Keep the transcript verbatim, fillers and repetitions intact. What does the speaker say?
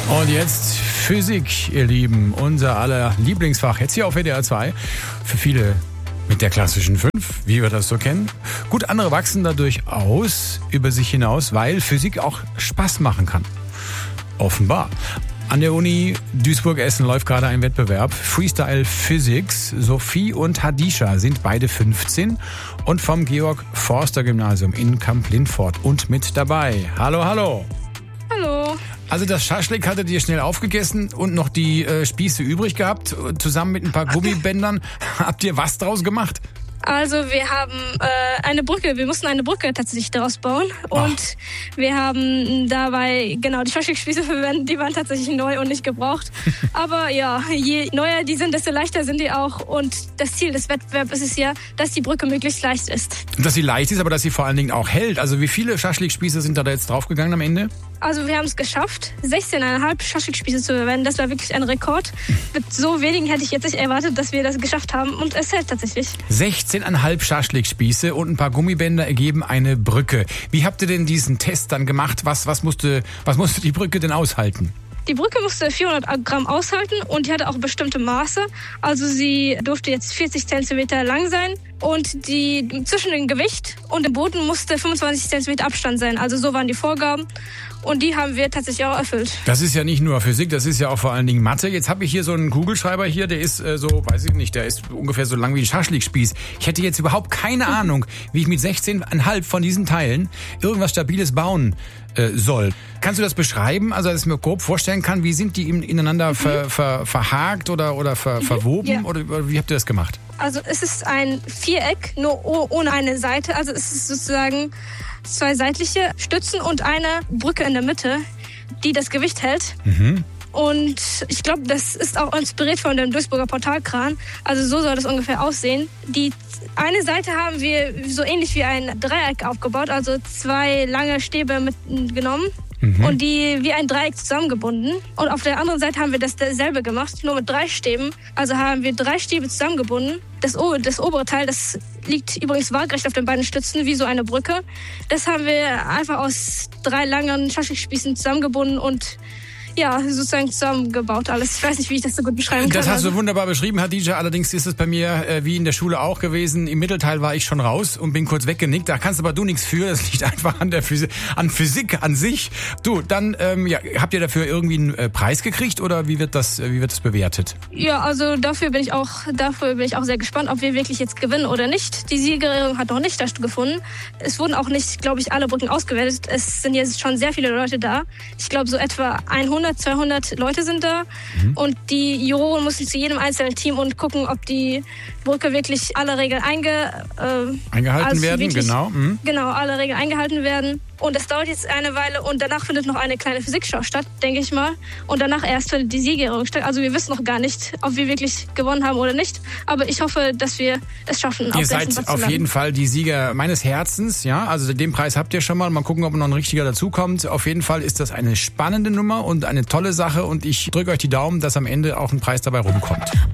Und jetzt Physik, ihr Lieben, unser aller Lieblingsfach, jetzt hier auf W D R zwei. Für viele mit der klassischen fünf, wie wir das so kennen. Gut, andere wachsen dadurch aus, über sich hinaus, weil Physik auch Spaß machen kann. Offenbar. An der Uni Duisburg-Essen läuft gerade ein Wettbewerb. Freestyle Physics. Sophie und Hadisha sind beide fünfzehn und vom Georg-Forster-Gymnasium in Kamp-Lindfort und mit dabei. Hallo, hallo. Hallo. Also das Schaschlik hattet ihr schnell aufgegessen und noch die äh, Spieße übrig gehabt. Zusammen mit ein paar Gummibändern. Habt ihr was draus gemacht? Also wir haben äh, eine Brücke, wir mussten eine Brücke tatsächlich daraus bauen und Ach. wir haben dabei genau die Schaschlikspieße verwendet, die waren tatsächlich neu und nicht gebraucht. Aber ja, je neuer die sind, desto leichter sind die auch und das Ziel des Wettbewerbs ist es ja, dass die Brücke möglichst leicht ist. Dass sie leicht ist, aber dass sie vor allen Dingen auch hält. Also wie viele Schaschlikspieße sind da jetzt draufgegangen am Ende? Also wir haben es geschafft, sechzehn Komma fünf Schaschlikspieße zu verwenden. Das war wirklich ein Rekord. Mit so wenigen hätte ich jetzt nicht erwartet, dass wir das geschafft haben. Und es hält tatsächlich. sechzehn Komma fünf Schaschlikspieße und ein paar Gummibänder ergeben eine Brücke. Wie habt ihr denn diesen Test dann gemacht? Was, was, musste, was musste die Brücke denn aushalten? Die Brücke musste vierhundert Gramm aushalten und die hatte auch bestimmte Maße. Also sie durfte jetzt vierzig Zentimeter lang sein und die zwischen dem Gewicht und dem Boden musste fünfundzwanzig Zentimeter Abstand sein. Also so waren die Vorgaben und die haben wir tatsächlich auch erfüllt. Das ist ja nicht nur Physik, das ist ja auch vor allen Dingen Mathe. Jetzt habe ich hier so einen Kugelschreiber hier, der ist äh, so, weiß ich nicht, der ist ungefähr so lang wie ein Schaschlikspieß. Ich hätte jetzt überhaupt keine Ahnung, wie ich mit sechzehn Komma fünf von diesen Teilen irgendwas Stabiles bauen äh, soll. Kannst du das beschreiben, also dass ich mir grob vorstellen kann, wie sind die ineinander mhm. ver, ver, verhakt oder, oder ver, mhm. verwoben ja. oder, oder wie habt ihr das gemacht? Also es ist ein Viereck, nur ohne eine Seite, also es ist sozusagen zwei seitliche Stützen und eine Brücke in der Mitte, die das Gewicht hält. Mhm. Und ich glaube, das ist auch inspiriert von dem Duisburger Portalkran. Also so soll das ungefähr aussehen. Die eine Seite haben wir so ähnlich wie ein Dreieck aufgebaut, also zwei lange Stäbe mitgenommen. Mhm. Und die wie ein Dreieck zusammengebunden. Und auf der anderen Seite haben wir das dasselbe gemacht, nur mit drei Stäben. Also haben wir drei Stäbe zusammengebunden. Das, das obere Teil, das liegt übrigens waagerecht auf den beiden Stützen, wie so eine Brücke. Das haben wir einfach aus drei langen Schaschlikspießen zusammengebunden und ja, sozusagen zusammengebaut alles. Ich weiß nicht, wie ich das so gut beschreiben kann. Das hast du wunderbar beschrieben, Hadisha. Allerdings ist es bei mir äh, wie in der Schule auch gewesen. Im Mittelteil war ich schon raus und bin kurz weggenickt. Da kannst aber du nichts für. Das liegt einfach an der Physik, an Physik an sich. Du, dann ähm, ja, habt ihr dafür irgendwie einen äh, Preis gekriegt oder wie wird das, äh, wie wird das bewertet? Ja, also dafür bin ich auch, dafür bin ich auch sehr gespannt, ob wir wirklich jetzt gewinnen oder nicht. Die Siegerehrung hat noch nicht stattgefunden. Es wurden auch nicht, glaube ich, alle Brücken ausgewertet. Es sind jetzt schon sehr viele Leute da. Ich glaube, so etwa hundert, zweihundert Leute sind da mhm. und die Juroren mussten zu jedem einzelnen Team und gucken, ob die Brücke wirklich alle Regeln einge, äh, eingehalten also werden. Wirklich, genau. Mhm. Genau, alle Regeln eingehalten werden. Und das dauert jetzt eine Weile und danach findet noch eine kleine Physikschau statt, denke ich mal. Und danach erst findet die Siegerehrung statt. Also wir wissen noch gar nicht, ob wir wirklich gewonnen haben oder nicht. Aber ich hoffe, dass wir es schaffen. Ihr seid auf jeden Fall die Sieger meines Herzens. Ja, also den Preis habt ihr schon mal. Mal gucken, ob noch ein richtiger dazukommt. Auf jeden Fall ist das eine spannende Nummer und eine tolle Sache. Und ich drücke euch die Daumen, dass am Ende auch ein Preis dabei rumkommt.